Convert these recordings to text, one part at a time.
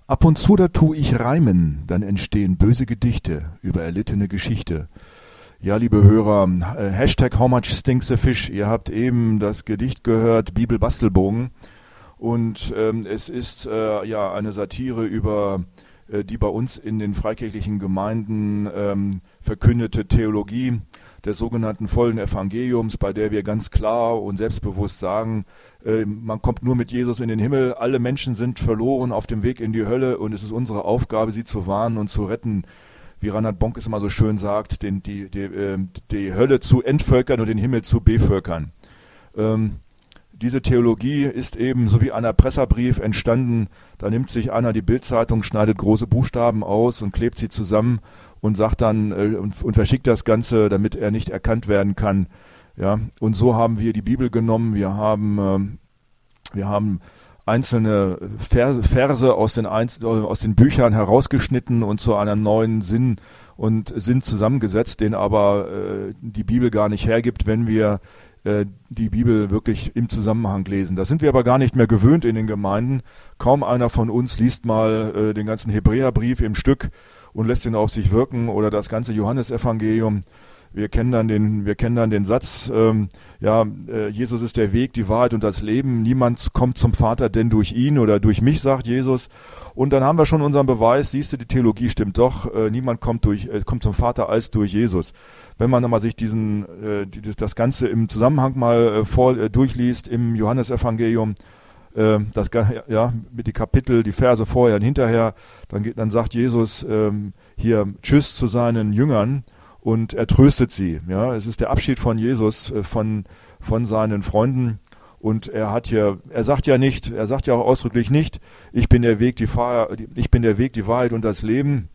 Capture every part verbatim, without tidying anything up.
Ab und zu da tu ich reimen, dann entstehen böse Gedichte über erlittene Geschichte. Ja, liebe Hörer, äh, Hashtag How much stinks the fish. Ihr habt eben das Gedicht gehört, Bibelbastelbogen. Und ähm, es ist äh, ja eine Satire über äh, die bei uns in den freikirchlichen Gemeinden ähm, verkündete Theologie des sogenannten vollen Evangeliums, bei der wir ganz klar und selbstbewusst sagen, äh, man kommt nur mit Jesus in den Himmel, alle Menschen sind verloren auf dem Weg in die Hölle und es ist unsere Aufgabe, sie zu warnen und zu retten. Wie Reinhard Bonk es immer so schön sagt, den, die, die, äh, die Hölle zu entvölkern und den Himmel zu bevölkern. Ähm, diese Theologie ist eben so wie ein Erpresserbrief entstanden. Da nimmt sich einer die Bildzeitung, schneidet große Buchstaben aus und klebt sie zusammen und sagt dann äh, und, und verschickt das Ganze, damit er nicht erkannt werden kann. Ja, und so haben wir die Bibel genommen. Wir haben, äh, wir haben einzelne Verse, Verse aus den, Einz- aus den Büchern herausgeschnitten und zu einem neuen Sinn und Sinn zusammengesetzt, den aber äh, die Bibel gar nicht hergibt, wenn wir äh, die Bibel wirklich im Zusammenhang lesen. Das sind wir aber gar nicht mehr gewöhnt in den Gemeinden. Kaum einer von uns liest mal äh, den ganzen Hebräerbrief im Stück und lässt ihn auf sich wirken oder das ganze Johannesevangelium. Wir kennen dann den, wir kennen dann den Satz, ähm, ja, äh, Jesus ist der Weg, die Wahrheit und das Leben. Niemand kommt zum Vater denn durch ihn oder durch mich, sagt Jesus. Und dann haben wir schon unseren Beweis, siehst du, die Theologie stimmt doch. Äh, niemand kommt durch, äh, kommt zum Vater als durch Jesus. Wenn man mal sich diesen, äh, dieses, das Ganze im Zusammenhang mal äh, vor, äh, durchliest im Johannesevangelium, äh, das, ja, mit die Kapitel, die Verse vorher und hinterher, dann geht, dann sagt Jesus ähm, hier Tschüss zu seinen Jüngern. Und er tröstet sie. Ja, es ist der Abschied von Jesus, von, von seinen Freunden. Und er hat hier, er sagt ja nicht, er sagt ja auch ausdrücklich nicht, ich bin der Weg, die Fahr, ich bin der Weg, die Wahrheit und das Leben.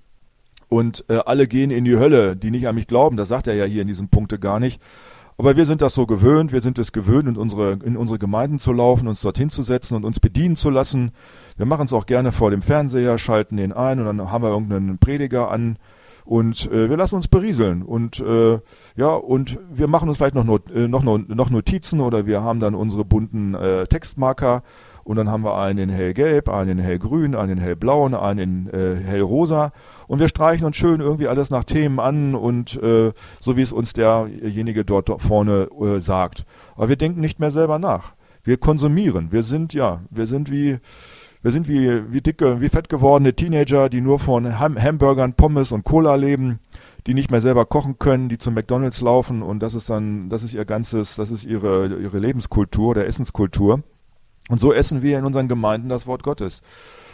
Und äh, alle gehen in die Hölle, die nicht an mich glauben. Das sagt er ja hier in diesem Punkte gar nicht. Aber wir sind das so gewöhnt. Wir sind es gewöhnt, in unsere, in unsere Gemeinden zu laufen, uns dorthin zu setzen und uns bedienen zu lassen. Wir machen es auch gerne vor dem Fernseher, schalten den ein und dann haben wir irgendeinen Prediger an. Und äh, wir lassen uns berieseln und äh, ja und wir machen uns vielleicht noch, not, äh, noch noch Notizen oder wir haben dann unsere bunten äh, Textmarker und dann haben wir einen in hellgelb, einen in hellgrün, einen in hellblauen, einen in äh, hellrosa und wir streichen uns schön irgendwie alles nach Themen an und äh, so wie es uns derjenige dort vorne äh, sagt. Aber wir denken nicht mehr selber nach. Wir konsumieren. Wir sind ja, wir sind wie Wir sind wie, wie dicke, wie fett gewordene Teenager, die nur von Ham- Hamburgern, Pommes und Cola leben, die nicht mehr selber kochen können, die zum McDonald's laufen und das ist dann, das ist ihr ganzes, das ist ihre, ihre Lebenskultur, der Essenskultur. Und so essen wir in unseren Gemeinden das Wort Gottes.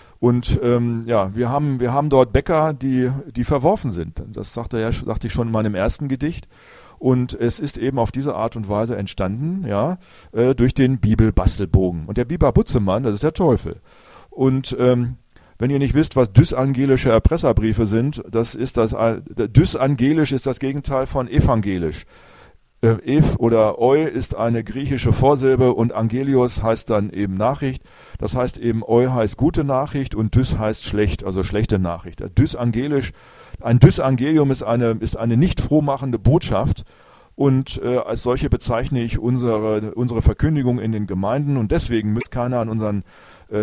Und ähm, ja, wir haben, wir haben dort Bäcker, die, die verworfen sind. Das sagte, ja, sagte ich schon in meinem ersten Gedicht. Und es ist eben auf diese Art und Weise entstanden, ja, äh, durch den Bibelbastelbogen. Und der Biber Butzemann, das ist der Teufel. Und ähm, wenn ihr nicht wisst, was dysangelische Erpresserbriefe sind, das ist das, äh, dysangelisch ist das Gegenteil von evangelisch. Äh, Ev oder Eu ist eine griechische Vorsilbe und Angelios heißt dann eben Nachricht. Das heißt eben Eu heißt gute Nachricht und Dys heißt schlecht, also schlechte Nachricht. Dysangelisch, ein Dysangelium ist eine, ist eine nicht frohmachende Botschaft. Und äh, als solche bezeichne ich unsere, unsere Verkündigung in den Gemeinden und deswegen muss keiner an unseren